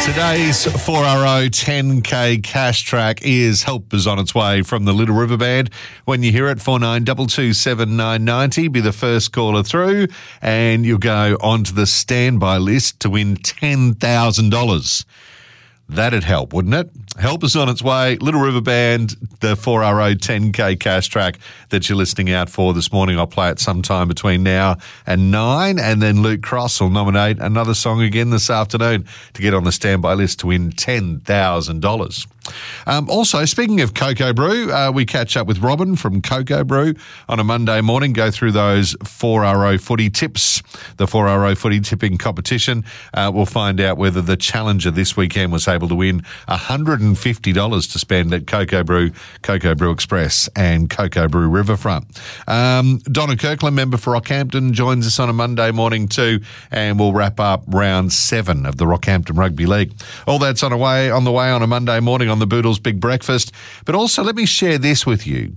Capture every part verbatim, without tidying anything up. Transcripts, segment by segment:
Today's four R O ten K cash track is Help is on its way from the Little River Band. When you hear it, four nine two two seven nine nine zero, be the first caller through and you'll go onto the standby list to win ten thousand dollars. That'd help, wouldn't it? Help is on its way. Little River Band, the four R O ten K cash track that you're listening out for this morning. I'll play it sometime between now and nine, and then Luke Cross will nominate another song again this afternoon to get on the standby list to win ten thousand dollars. Um, also, speaking of Cocoa Brew, uh, we catch up with Robin from Cocoa Brew on a Monday morning, go through those four R O footy tips, the four R O footy tipping competition. Uh, we'll find out whether the challenger this weekend was able to win one hundred fifty dollars to spend at Cocoa Brew, Cocoa Brew Express and Cocoa Brew Riverfront. Um, Donna Kirkland, member for Rockhampton, joins us on a Monday morning too, and we'll wrap up round seven of the Rockhampton Rugby League. All that's on, a way, on the way on a Monday morning on the Boodles Big Breakfast. But also, let me share this with you.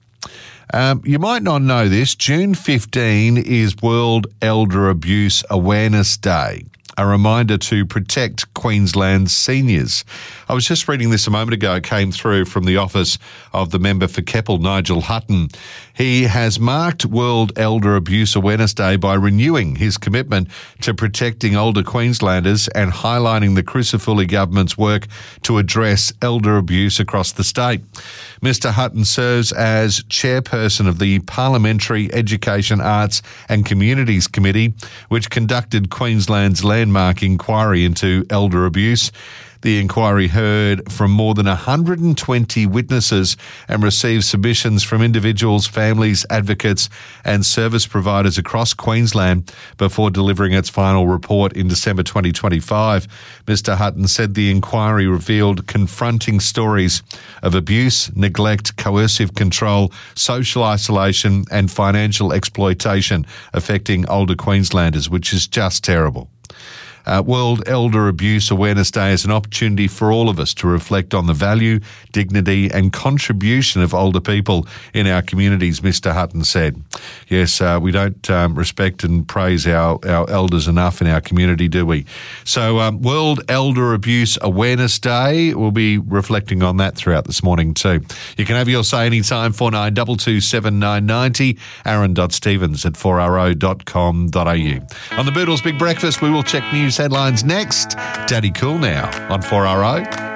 Um, you might not know this. June fifteenth is World Elder Abuse Awareness Day, a reminder to protect Queensland's seniors. I was just reading this a moment ago. It came through from the office of the member for Keppel, Nigel Hutton. He has marked World Elder Abuse Awareness Day by renewing his commitment to protecting older Queenslanders and highlighting the Crucifulli government's work to address elder abuse across the state. Mister Hutton serves as chairperson of the Parliamentary Education, Arts and Communities Committee, which conducted Queensland's landmark inquiry into elder abuse. The inquiry heard from more than one hundred twenty witnesses and received submissions from individuals, families, advocates and service providers across Queensland before delivering its final report in December twenty twenty-five. Mister Hutton said the inquiry revealed confronting stories of abuse, neglect, coercive control, social isolation and financial exploitation affecting older Queenslanders, which is just terrible. Uh, World Elder Abuse Awareness Day is an opportunity for all of us to reflect on the value, dignity and contribution of older people in our communities, Mister Hutton said. Yes, uh, we don't um, respect and praise our, our elders enough in our community, do we? So um, World Elder Abuse Awareness Day, we'll be reflecting on that throughout this morning too. You can have your say anytime, four nine two two seven nine nine zero, aaron dot stevens at four r o dot com dot a u. On the Boodles Big Breakfast, we will check news headlines next. Daddy Cool now on four R O.